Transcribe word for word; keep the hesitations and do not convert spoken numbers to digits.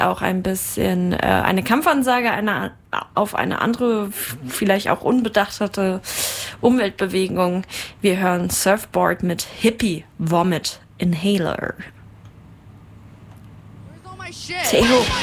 auch ein bisschen äh, eine Kampfansage eine, auf eine andere, vielleicht auch unbedachtete Umweltbewegung. Wir hören Surfboard mit Hippie Vomit Inhaler. Theo.